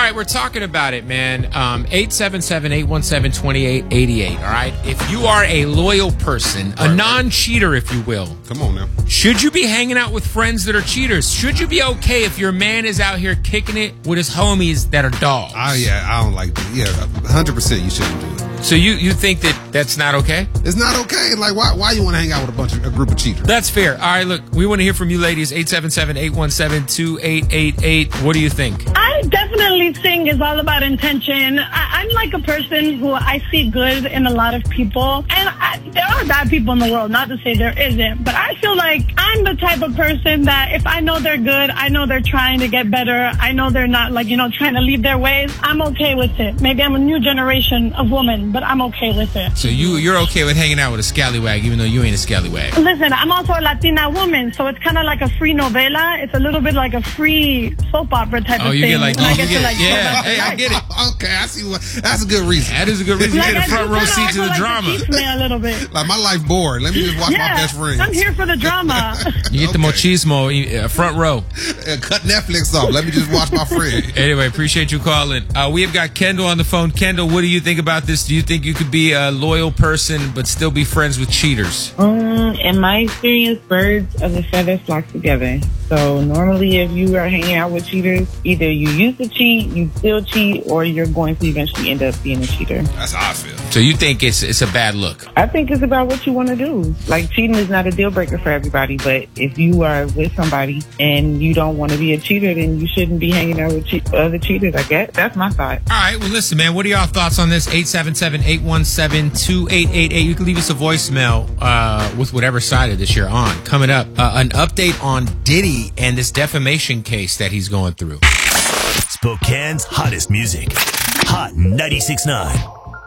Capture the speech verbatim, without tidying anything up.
right, we're talking about it, man. Um, eight seven seven, eight one seven, two eight eight eight, all right? If you are a loyal person, a non-cheater, if you will. Come on now. Should you be hanging out with friends that are cheaters? Should you be okay if your man is out here kicking it with his homies that are dogs? Oh, yeah, I don't like that. Yeah, one hundred percent you shouldn't do it. So you, you think that that's not okay? It's not okay. Like, why why you want to hang out with a bunch of a group of cheaters? That's fair. All right, look, we want to hear from you ladies. eight seven seven, eight one seven, two eight eight eight. What do you think? I definitely think it's all about intention. I, I'm like a person who I see good in a lot of people. And I, there are bad people in the world, not to say there isn't. But I feel like I'm the type of person that if I know they're good, I know they're trying to get better, I know they're not, like, you know, trying to leave their ways, I'm okay with it. Maybe I'm a new generation of women, but I'm okay with it. So you, you're okay with hanging out with a scallywag, even though you ain't a scallywag? Listen, I'm also a Latina woman, so it's kind of like a free novela. It's a little bit like a free soap opera type oh, of you thing. Get like, oh, you I get, get to, like, yeah, hey, I get it. Okay, I see what. That's a good reason. That is a good reason. Like, you get a front row seat to the like drama. Me a little bit. Like, my life bored. Let me just watch yeah, my best friends. I'm here for the drama. You get okay. the machismo, uh, front row. Uh, cut Netflix off. Let me just watch my friend. Anyway, appreciate you calling. Uh, we have got Kendall on the phone. Kendall, what do you think about this? Do you think you could be a loyal person but still be friends with cheaters? Um, in my experience, birds of a feather flock together. So normally if you are hanging out with cheaters, either you used to cheat, you still cheat, or you're going to eventually end up being a cheater. That's how I feel. So you think it's it's a bad look? I think it's about what you want to do. Like, cheating is not a deal breaker for everybody, but if you are with somebody and you don't want to be a cheater, then you shouldn't be hanging out with che- other cheaters, I guess. That's my thought. All right, well, listen, man, what are y'all thoughts on this? eight seven seven, eight one seven, two eight eight eight. You can leave us a voicemail uh, with whatever side of this you're on. Coming up, uh, an update on Diddy and this defamation case that he's going through. Spokane's hottest music. Hot ninety-six point nine.